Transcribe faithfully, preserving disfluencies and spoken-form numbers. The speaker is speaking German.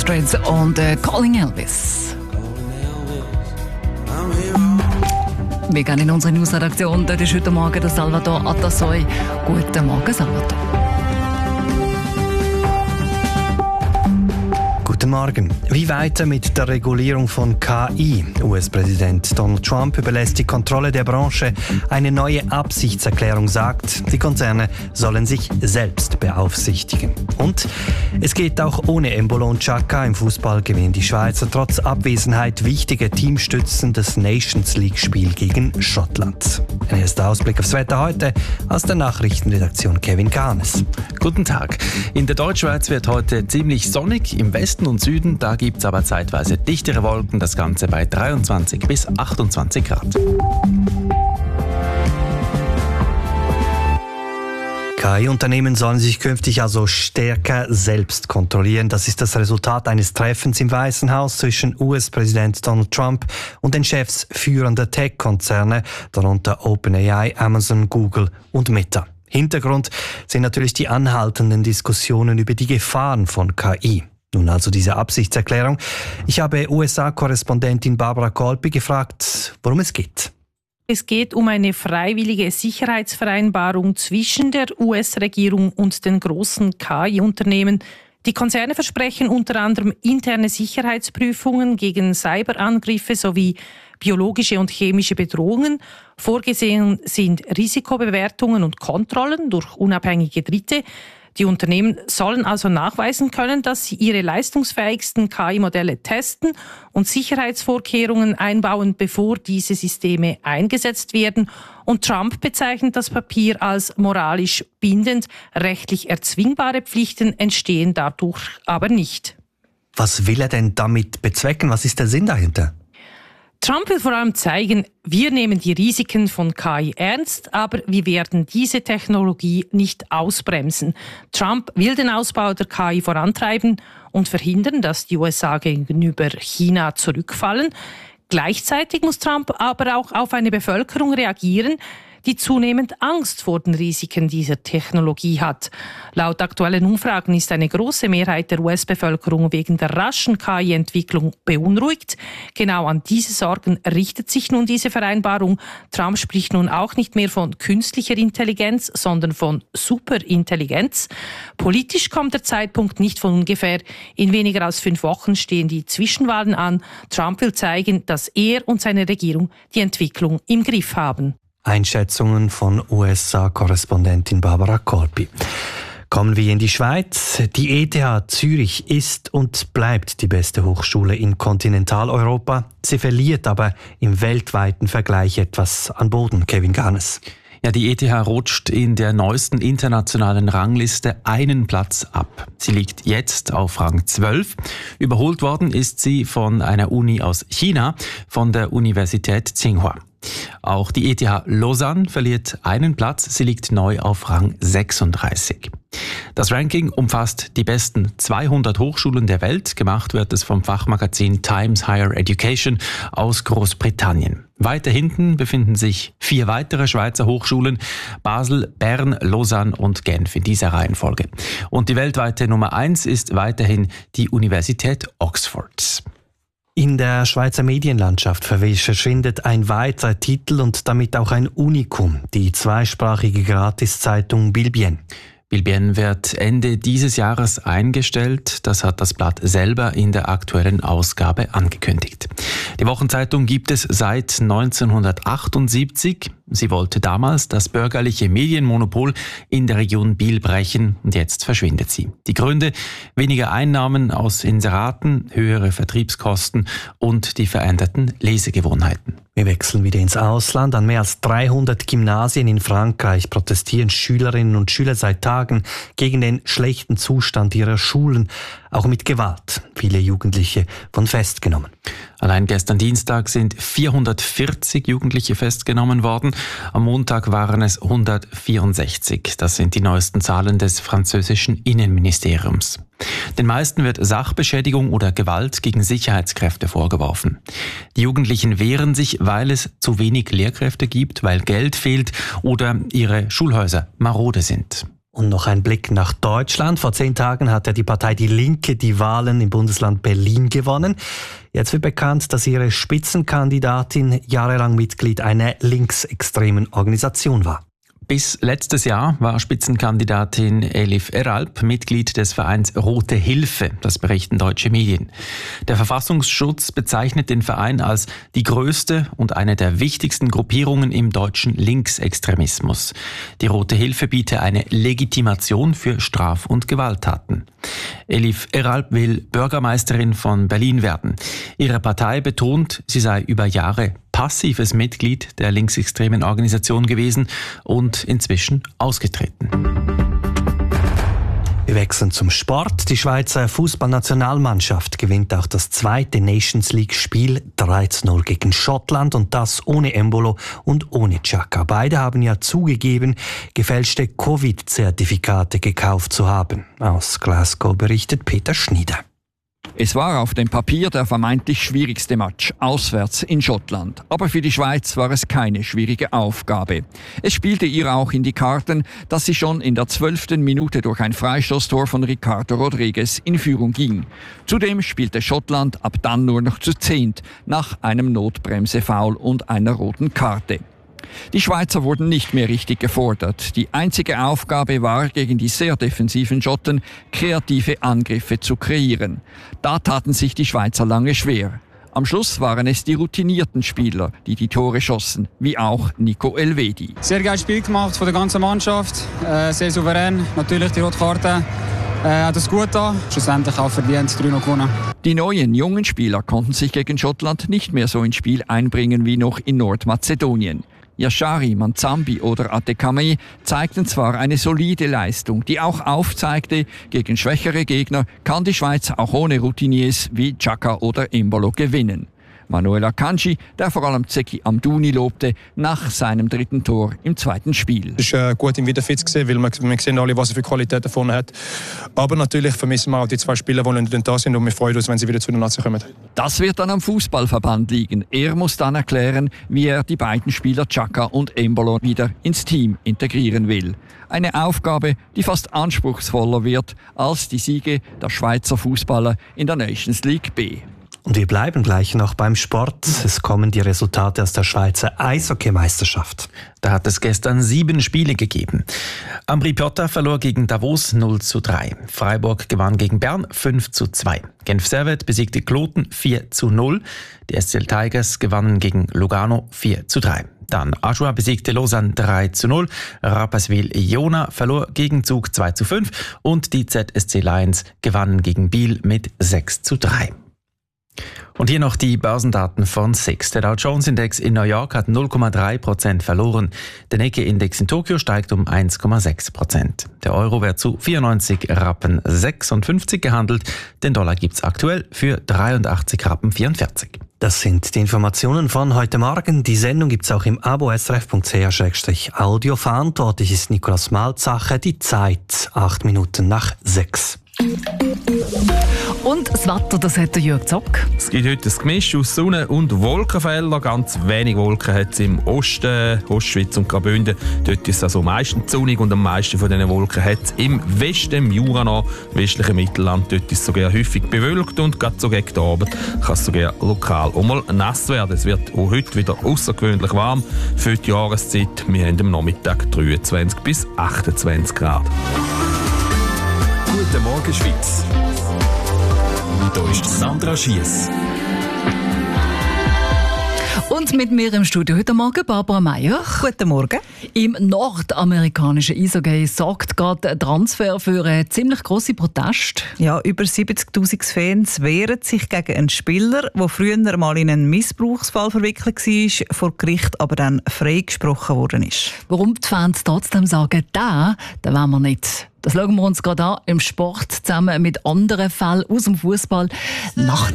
Straits und äh, Calling Elvis. Wir gehen in unsere Newsredaktion. Dort ist heute Morgen der Salvador Atasoy. Guten Morgen, Salvador. Guten Morgen. Wie weiter mit der Regulierung von K I? U S-Präsident Donald Trump überlässt die Kontrolle der Branche. Eine neue Absichtserklärung sagt, die Konzerne sollen sich selbst beaufsichtigen. Und es geht auch ohne Embolo und Xhaka. Im Fußball gewinnen die Schweizer trotz Abwesenheit wichtige Teamstützen des Nations League-Spiel gegen Schottland. Ein erster Ausblick aufs Wetter heute aus der Nachrichtenredaktion Kevin Kahnes. Guten Tag. In der Deutschschweiz wird heute ziemlich sonnig. Im Westen und Süden, da gibt es aber zeitweise dichtere Wolken. Das Ganze bei dreiundzwanzig bis achtundzwanzig Grad. K I-Unternehmen sollen sich künftig also stärker selbst kontrollieren. Das ist das Resultat eines Treffens im Weißen Haus zwischen U S-Präsident Donald Trump und den Chefs führender Tech-Konzerne, darunter OpenAI, Amazon, Google und Meta. Hintergrund sind natürlich die anhaltenden Diskussionen über die Gefahren von K I. Nun also diese Absichtserklärung. Ich habe U S A-Korrespondentin Barbara Kolpi gefragt, worum es geht. Es geht um eine freiwillige Sicherheitsvereinbarung zwischen der U S-Regierung und den großen K I-Unternehmen. Die Konzerne versprechen unter anderem interne Sicherheitsprüfungen gegen Cyberangriffe sowie biologische und chemische Bedrohungen. Vorgesehen sind Risikobewertungen und Kontrollen durch unabhängige Dritte. Die Unternehmen sollen also nachweisen können, dass sie ihre leistungsfähigsten K I-Modelle testen und Sicherheitsvorkehrungen einbauen, bevor diese Systeme eingesetzt werden. Und Trump bezeichnet das Papier als moralisch bindend. Rechtlich erzwingbare Pflichten entstehen dadurch aber nicht. Was will er denn damit bezwecken? Was ist der Sinn dahinter? Trump will vor allem zeigen, wir nehmen die Risiken von K I ernst, aber wir werden diese Technologie nicht ausbremsen. Trump will den Ausbau der K I vorantreiben und verhindern, dass die U S A gegenüber China zurückfallen. Gleichzeitig muss Trump aber auch auf eine Bevölkerung reagieren, die zunehmend Angst vor den Risiken dieser Technologie hat. Laut aktuellen Umfragen ist eine große Mehrheit der U S-Bevölkerung wegen der raschen K I-Entwicklung beunruhigt. Genau an diese Sorgen richtet sich nun diese Vereinbarung. Trump spricht nun auch nicht mehr von künstlicher Intelligenz, sondern von Superintelligenz. Politisch kommt der Zeitpunkt nicht von ungefähr. In weniger als fünf Wochen stehen die Zwischenwahlen an. Trump will zeigen, dass er und seine Regierung die Entwicklung im Griff haben. Einschätzungen von U S A-Korrespondentin Barbara Kolpi. Kommen wir in die Schweiz. Die E T H Zürich ist und bleibt die beste Hochschule in Kontinentaleuropa. Sie verliert aber im weltweiten Vergleich etwas an Boden. Kevin Garnes. Ja, die E T H rutscht in der neuesten internationalen Rangliste einen Platz ab. Sie liegt jetzt auf Rang zwölf. Überholt worden ist sie von einer Uni aus China, von der Universität Tsinghua. Auch die E T H Lausanne verliert einen Platz, sie liegt neu auf Rang sechsunddreißig. Das Ranking umfasst die besten zweihundert Hochschulen der Welt. Gemacht wird es vom Fachmagazin Times Higher Education aus Großbritannien. Weiter hinten befinden sich vier weitere Schweizer Hochschulen: Basel, Bern, Lausanne und Genf in dieser Reihenfolge. Und die weltweite Nummer eins ist weiterhin die Universität Oxford. In der Schweizer Medienlandschaft verschwindet ein weiterer Titel und damit auch ein Unikum, die zweisprachige Gratiszeitung Bilbien. Bilbien wird Ende dieses Jahres eingestellt. Das hat das Blatt selber in der aktuellen Ausgabe angekündigt. Die Wochenzeitung gibt es seit neunzehnhundertachtundsiebzig. Sie wollte damals das bürgerliche Medienmonopol in der Region Biel brechen und jetzt verschwindet sie. Die Gründe: weniger Einnahmen aus Inseraten, höhere Vertriebskosten und die veränderten Lesegewohnheiten. Wir wechseln wieder ins Ausland. An mehr als dreihundert Gymnasien in Frankreich protestieren Schülerinnen und Schüler seit Tagen gegen den schlechten Zustand ihrer Schulen, auch mit Gewalt. Viele Jugendliche wurden festgenommen. Allein gestern Dienstag sind vierhundertvierzig Jugendliche festgenommen worden. Am Montag waren es hundertvierundsechzig. Das sind die neuesten Zahlen des französischen Innenministeriums. Den meisten wird Sachbeschädigung oder Gewalt gegen Sicherheitskräfte vorgeworfen. Die Jugendlichen wehren sich, weil es zu wenig Lehrkräfte gibt, weil Geld fehlt oder ihre Schulhäuser marode sind. Und noch ein Blick nach Deutschland. Vor zehn Tagen hat ja die Partei Die Linke die Wahlen im Bundesland Berlin gewonnen. Jetzt wird bekannt, dass ihre Spitzenkandidatin jahrelang Mitglied einer linksextremen Organisation war. Bis letztes Jahr war Spitzenkandidatin Elif Eralp Mitglied des Vereins Rote Hilfe, das berichten deutsche Medien. Der Verfassungsschutz bezeichnet den Verein als die größte und eine der wichtigsten Gruppierungen im deutschen Linksextremismus. Die Rote Hilfe biete eine Legitimation für Straf- und Gewalttaten. Elif Eralp will Bürgermeisterin von Berlin werden. Ihre Partei betont, sie sei über Jahre passives Mitglied der linksextremen Organisation gewesen und inzwischen ausgetreten. Wir wechseln zum Sport. Die Schweizer Fußballnationalmannschaft gewinnt auch das zweite Nations League-Spiel drei zu null gegen Schottland und das ohne Embolo und ohne Xhaka. Beide haben ja zugegeben, gefälschte Covid-Zertifikate gekauft zu haben. Aus Glasgow berichtet Peter Schnieder. Es war auf dem Papier der vermeintlich schwierigste Match, auswärts in Schottland. Aber für die Schweiz war es keine schwierige Aufgabe. Es spielte ihr auch in die Karten, dass sie schon in der zwölften Minute durch ein Freistoßtor von Ricardo Rodriguez in Führung ging. Zudem spielte Schottland ab dann nur noch zu zehnt, nach einem Notbremse-Foul und einer roten Karte. Die Schweizer wurden nicht mehr richtig gefordert. Die einzige Aufgabe war, gegen die sehr defensiven Schotten kreative Angriffe zu kreieren. Da taten sich die Schweizer lange schwer. Am Schluss waren es die routinierten Spieler, die die Tore schossen, wie auch Nico Elvedi. Sehr geiles Spiel gemacht von der ganzen Mannschaft, äh, sehr souverän. Natürlich die rote Karte äh, hat es gut getan. Schlussendlich auch verdient drei null gewonnen. Die neuen jungen Spieler konnten sich gegen Schottland nicht mehr so ins Spiel einbringen wie noch in Nordmazedonien. Yashari, Manzambi oder Atekame zeigten zwar eine solide Leistung, die auch aufzeigte, gegen schwächere Gegner kann die Schweiz auch ohne Routiniers wie Xhaka oder Embolo gewinnen. Manuel Akanji, der vor allem Zeki Amdouni lobte, nach seinem dritten Tor im zweiten Spiel. Es ist äh, gut, ihn wieder fit zu sehen, weil wir, wir sehen alle, was er für Qualität davon hat. Aber natürlich vermissen wir auch die zwei Spieler, die nicht da sind und wir freuen uns, wenn sie wieder zu den Nazi kommen. Das wird dann am Fußballverband liegen. Er muss dann erklären, wie er die beiden Spieler Xhaka und Embolo wieder ins Team integrieren will. Eine Aufgabe, die fast anspruchsvoller wird als die Siege der Schweizer Fußballer in der Nations League B. Und wir bleiben gleich noch beim Sport. Es kommen die Resultate aus der Schweizer Eishockeymeisterschaft. Da hat es gestern sieben Spiele gegeben. Ambri Piotta verlor gegen Davos null zu drei. Freiburg gewann gegen Bern fünf zu zwei. Genf Servette besiegte Kloten vier zu null. Die S C L Tigers gewannen gegen Lugano vier zu drei. Dann Aschua besiegte Lausanne drei zu null. Rapperswil-Jona verlor gegen Zug zwei zu fünf. Und die Z S C Lions gewannen gegen Biel mit sechs zu drei. Und hier noch die Börsendaten von S I X. Der Dow Jones Index in New York hat null Komma drei Prozent verloren. Der Nikkei-Index in Tokio steigt um eins Komma sechs Prozent. Der Euro wird zu vierundneunzig Rappen sechsundfünfzig gehandelt. Den Dollar gibt's aktuell für dreiundachtzig Rappen vierundvierzig. Das sind die Informationen von heute Morgen. Die Sendung gibt's auch im Abo s r f punkt c h slash audio. Verantwortlich ist Nikolaus Malzacher. Die Zeit acht Minuten nach sechs. Und das Wetter, das hat der Jörg Zock. Es gibt heute ein Gemisch aus Sonne- und Wolkenfeldern. Ganz wenig Wolken hat es im Osten, Ostschweiz und Graubünden. Dort ist es also meistens sonnig und am meisten von diesen Wolken hat es im Westen, im Jura noch, westlichen Mittelland. Dort ist es sogar häufig bewölkt und gerade so gegen den Abend kann es sogar lokal auch mal nass werden. Es wird auch heute wieder außergewöhnlich warm für die Jahreszeit. Wir haben am Nachmittag dreiundzwanzig bis achtundzwanzig Grad. Guten Morgen, Schweiz. Hier ist Sandra Schiess. Und mit mir im Studio heute Morgen Barbara Meier. Guten Morgen. Im nordamerikanischen Eishockey sorgt gerade der Transfer für einen ziemlich grossen Protest. Ja, über siebzigtausend Fans wehren sich gegen einen Spieler, der früher mal in einen Missbrauchsfall verwickelt war, vor Gericht aber dann freigesprochen worden ist. Warum die Fans trotzdem sagen, da, da wollen wir nicht. Das schauen wir uns gerade an im Sport zusammen mit anderen Fällen aus dem Fußball nach